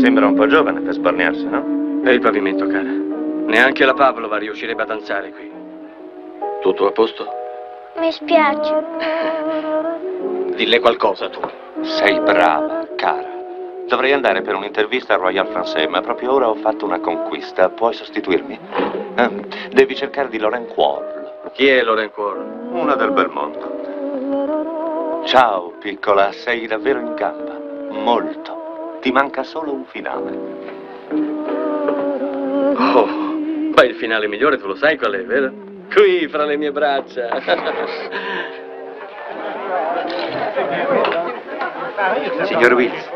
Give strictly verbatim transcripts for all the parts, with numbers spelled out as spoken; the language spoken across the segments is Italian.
Sembra un po' giovane per sbornearsi, no? È il pavimento, cara. Neanche la Pavlova riuscirebbe a danzare qui. Tutto a posto? Mi spiace. Dille qualcosa, tu. Sei brava, cara. Dovrei andare per un'intervista al Royal Français, ma proprio ora ho fatto una conquista. Puoi sostituirmi? Eh, devi cercare di Laurent Quarl. Chi è Laurent Quarl? Una del bel mondo. Ciao, piccola, sei davvero in gamba. Molto. Ti manca solo un finale. Oh, ma il finale migliore tu lo sai qual è, vero? Qui, fra le mie braccia. Signor Wills.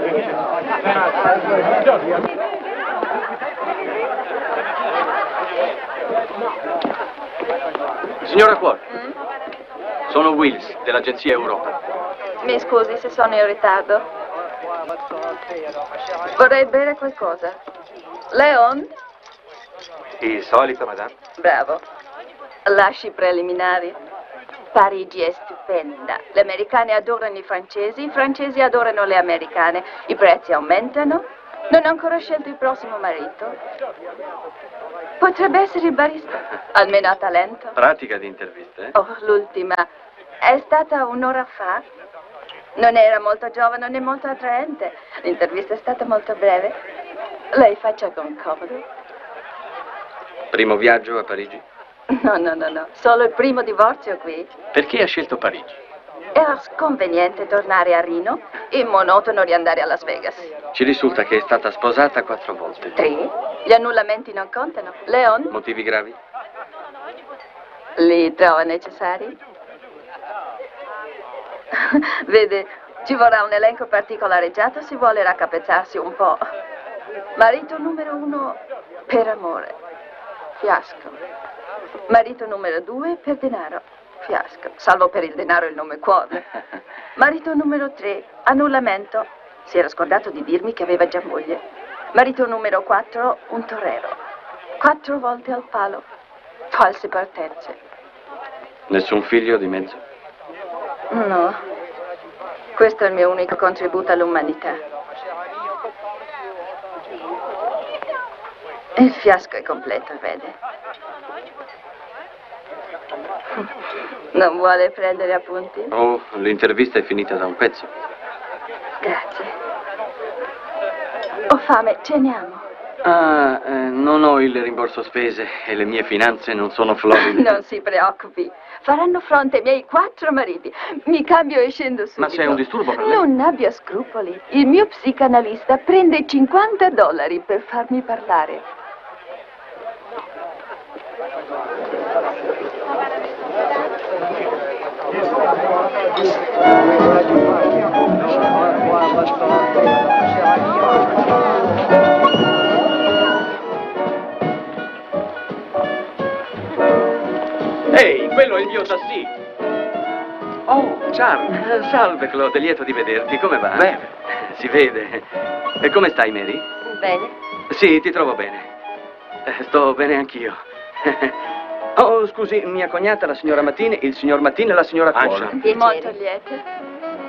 Signora Quarl, mm? Sono Wills, dell'agenzia Europa. Mi scusi se sono in ritardo. Vorrei bere qualcosa. Leon? Il solito, madame? Bravo. Lasci i preliminari. Parigi è stupenda. Le americane adorano i francesi, i francesi adorano le americane. I prezzi aumentano. Non ho ancora scelto il prossimo marito. Potrebbe essere il barista. Almeno ha talento. Pratica di interviste, eh? Oh, l'ultima. È stata un'ora fa. Non era molto giovane né molto attraente. L'intervista è stata molto breve. Lei faccia con comodo. Primo viaggio a Parigi? No, no, no, no. Solo il primo divorzio qui. Perché ha scelto Parigi? Era sconveniente tornare a Reno e monotono riandare a Las Vegas. Ci risulta che è stata sposata quattro volte. Tre? Gli annullamenti non contano. Leon? Motivi gravi? Li trova necessari? Vede, ci vorrà un elenco particolareggiato, si vuole raccapezzarsi un po'. Marito numero uno per amore. Fiasco. Marito numero due per denaro. Fiasco. Salvo per il denaro il nome Quarl. Marito numero tre, annullamento. Si era scordato di dirmi che aveva già moglie. Marito numero quattro, un torero. Quattro volte al palo. False partenze. Nessun figlio di mezzo? No. Questo è il mio unico contributo all'umanità. Il fiasco è completo, vede. Non vuole prendere appunti? Oh, l'intervista è finita da un pezzo. Grazie. Ho fame, ceniamo. Ah, eh, non ho il rimborso spese e le mie finanze non sono floride. Non si preoccupi. Faranno fronte ai miei quattro mariti. Mi cambio e scendo subito. Ma c'è un disturbo per lei? Non abbia scrupoli. Il mio psicanalista prende cinquanta dollari per farmi parlare. Ehi, quello è il mio tassì. Oh, Charles. Salve, Claude, lieto di vederti. Come va? Bene. Si vede. E come stai, Mary? Bene. Sì, ti trovo bene. Eh, Sto bene anch'io. Oh, scusi, mia cognata, la signora Mattini, il signor Mattini e la signora Quarl. Molto lieta.